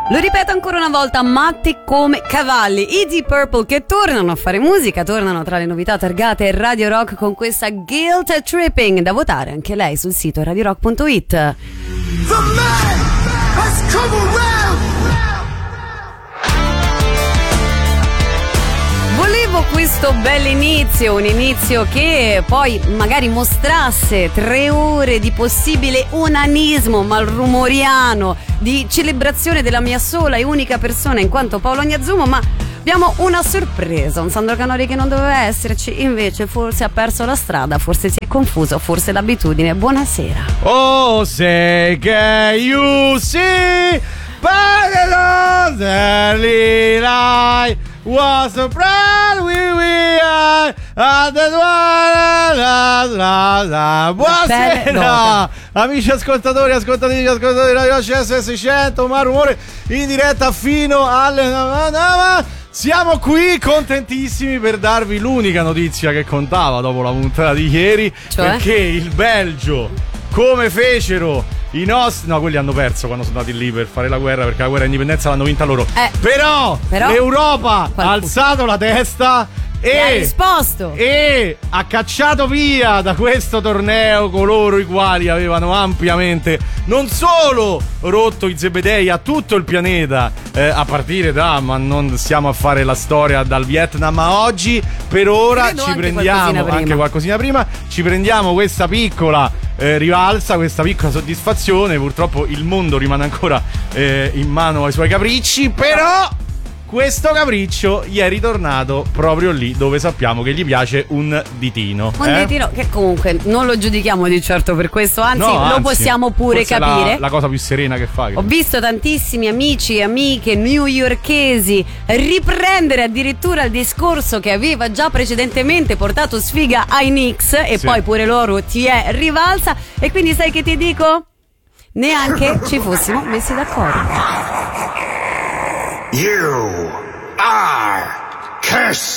Lo ripeto ancora una volta, matti come cavalli. I Deep Purple che tornano a fare musica, tornano tra le novità targate Radio Rock con questa Guilt Tripping, da votare anche lei sul sito radiorock.it. The man has come around. Volevo questo bell'inizio, un inizio che poi magari mostrasse 3 ore di possibile onanismo malrumoriano, di celebrazione della mia sola e unica persona in quanto Paolo Gnazumo, ma abbiamo una sorpresa, un Sandro Canori che non doveva esserci, invece forse ha perso la strada, forse si è confuso, forse l'abitudine. Buonasera. Oh, say can you see by the early light was a brand we are at the buonasera amici ascoltatori, ascoltatrici, ascoltatori di Radio CS 600, ma rumore in diretta fino alle... Siamo qui contentissimi per darvi l'unica notizia che contava dopo la puntata di ieri, cioè? Perché il Belgio, come fecero i nostri... No, quelli hanno perso quando sono andati lì per fare la guerra, perché la guerra d'indipendenza l'hanno vinta loro. Però l'Europa ha alzato la testa e ha risposto e ha cacciato via da questo torneo coloro i quali avevano ampiamente non solo rotto i zebedei a tutto il pianeta, a partire da, ma non stiamo a fare la storia dal Vietnam a oggi, per ora credo ci prendiamo anche qualcosina prima, ci prendiamo questa piccola rivalsa, questa piccola soddisfazione. Purtroppo il mondo rimane ancora in mano ai suoi capricci, però questo capriccio gli è ritornato proprio lì dove sappiamo che gli piace un ditino. Un ditino che comunque non lo giudichiamo di certo per questo, anzi lo possiamo pure capire. La cosa più serena che fa. Ho visto tantissimi amici e amiche newyorkesi riprendere addirittura il discorso che aveva già precedentemente portato sfiga ai Knicks e poi pure loro ti è rivalsa, e quindi sai che ti dico? Neanche ci fossimo messi d'accordo. You are cursed.